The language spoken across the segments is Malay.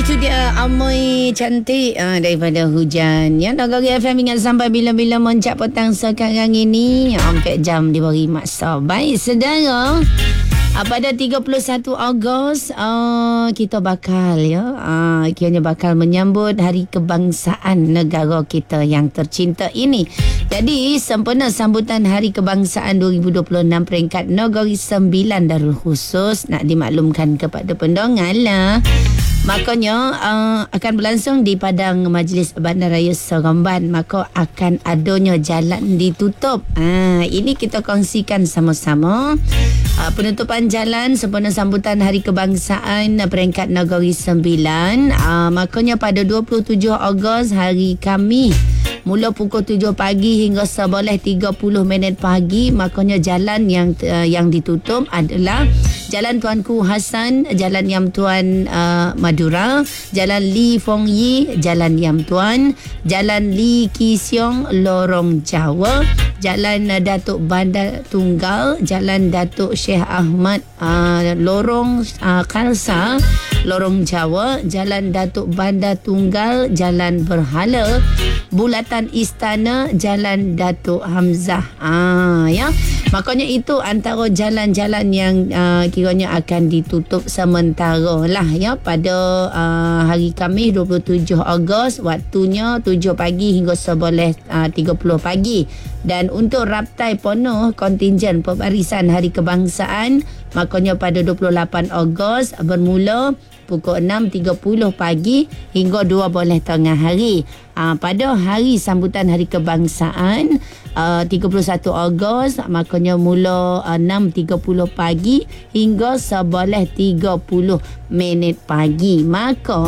Itu dia Amoy cantik daripada hujan. Ya, Nagari FM ingat sampai bila-bila moncak petang sekarang ini. Hampir jam diberi masa. Baik, saudara. Pada 31 Ogos kita bakal kiranya bakal menyambut Hari Kebangsaan negara kita yang tercinta ini. Jadi sempena sambutan Hari Kebangsaan 2026 peringkat negeri 9 Darul Khusus nak dimaklumkan kepada pendengar lah. Makanya akan berlangsung di Padang Majlis Bandaraya Seremban. Maka akan adanya jalan ditutup. Ini kita kongsikan sama-sama. Penutupan jalan sempena sambutan Hari Kebangsaan peringkat negeri 9. Makanya pada 27 Ogos hari Khamis mula pukul 7 pagi hingga 11.30 pagi. Makanya jalan yang ditutup adalah Jalan Tuanku Hasan, Jalan Yam Tuan Madura, Jalan Li Fong Yi, Jalan Yam Tuan, Jalan Li Ki Siong, Lorong Jawa, Jalan Datuk Bandar Tunggal, Jalan Datuk Syekh Ahmad, Lorong Khalsa, Lorong Jawa, Jalan Datuk Bandar Tunggal, Jalan Berhala, Bulatan Istana, Jalan Datuk Hamzah. Ya. Makanya itu antara jalan-jalan yang kiranya akan ditutup sementara lah ya pada hari Khamis 27 Ogos, waktunya 7 pagi hingga 11.30 pagi. Dan untuk raptai penuh kontingen pembarisan Hari Kebangsaan, makanya pada 28 Ogos bermula pukul 6.30 pagi hingga 12 tengah hari. Pada hari sambutan Hari Kebangsaan 31 Ogos, makanya mula 6.30 pagi hingga 11.30 pagi. Maka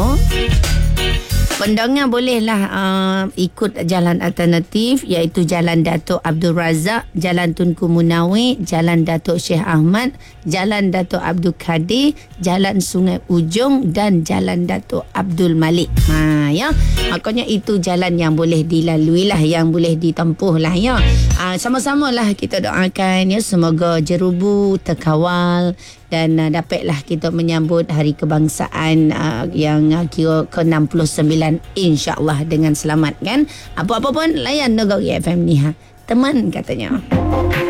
pendengar bolehlah ikut jalan alternatif, iaitu Jalan Datuk Abdul Razak, Jalan Tunku Munawir, Jalan Datuk Syekh Ahmad, Jalan Datuk Abdul Kadir, Jalan Sungai Ujung dan Jalan Datuk Abdul Malik. Ya. Makanya itu jalan yang boleh dilalui lah, yang boleh ditempuh lah ya. Sama-sama lah kita doakan ya, semoga jerubu terkawal dan dapatlah kita menyambut Hari Kebangsaan yang kira ke-69 insya-Allah dengan selamat kan. Apa-apa pun layan Nagari FM ni teman katanya.